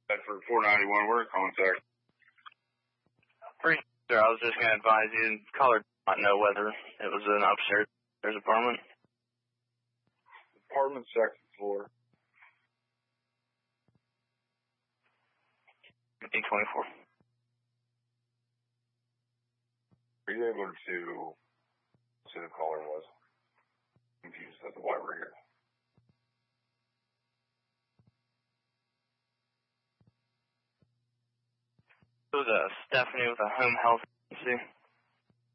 For 491, we're in contact. Sir, I was just going to advise you, caller did not know whether it was an upstairs apartment. Apartment, second floor. 824. Are you able to see who the caller was? Confused as to why we're here. It was Stephanie with a home health agency.